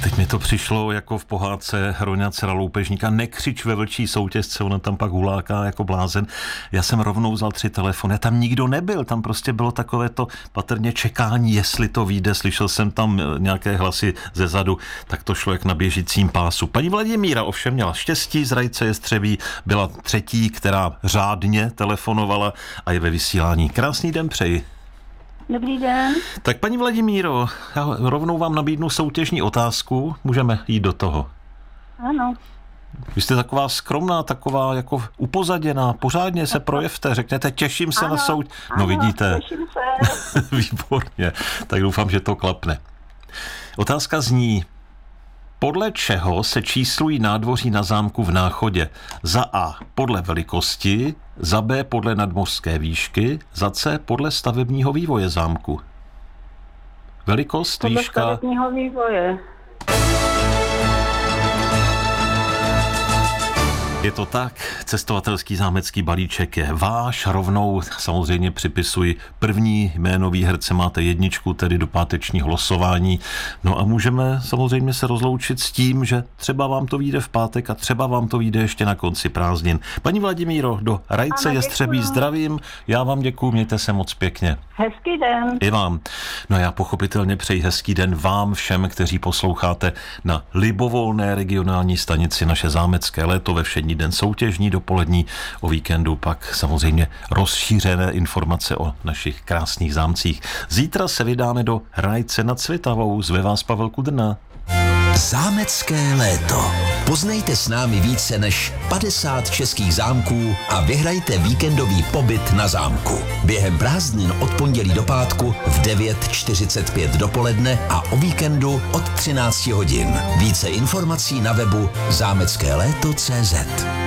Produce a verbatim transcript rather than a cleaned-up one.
Teď mi to přišlo jako v pohádce Hroňa dcera loupežníka. Nekřič ve vlčí soutězce, ona tam pak huláká jako blázen. Já jsem rovnou vzal tři telefony, tam nikdo nebyl, tam prostě bylo takové to patrně čekání, jestli to vyjde. Slyšel jsem tam nějaké hlasy ze zadu, tak to šlo jak na běžícím pásu. Paní Vladimíra ovšem měla štěstí, z Rajce Jestřebí byla třetí, která řádně telefonovala a je ve vysílání. Krásný den přeji. Dobrý den. Tak paní Vladimíro, já rovnou vám nabídnu soutěžní otázku, můžeme jít do toho. Ano. Vy jste taková skromná, taková jako upozaděná, pořádně se projevte, řekněte, těším se ano, na souť. No ano, vidíte. Těším se. Výborně, tak doufám, že to klapne. Otázka zní, podle čeho se číslují nádvoří na zámku v Náchodě? Za A podle velikosti, za B podle nadmořské výšky, za C podle stavebního vývoje zámku. Velikost, Podle výška... stavebního vývoje. Je to tak, cestovatelský zámecký balíček je váš, rovnou samozřejmě připisuji první jméno výherce, máte jedničku, tedy do pátečního losování. No a můžeme samozřejmě se rozloučit s tím, že třeba vám to vyjde v pátek a třeba vám to vyjde ještě na konci prázdnin. Paní Vladimíro, do Rajce ano, Jestřebí děkuju. zdravím, já vám děkuju, mějte se moc pěkně. Hezký den. I vám. No já pochopitelně přeji hezký den vám všem, kteří posloucháte na libovolné regionální stanici Naše zámecké léto ve všední den soutěžní, dopolední, o víkendu pak samozřejmě rozšířené informace o našich krásných zámcích. Zítra se vydáme do Rajce nad Svitavou. Zve vás Pavel Kudrna. Zámecké léto. Poznejte s námi více než padesát českých zámků a vyhrajte víkendový pobyt na zámku. Během prázdnin od pondělí do pátku v devět čtyřicet pět dopoledne a o víkendu od třináct hodin. Více informací na webu zámecké léto tečka cé zet.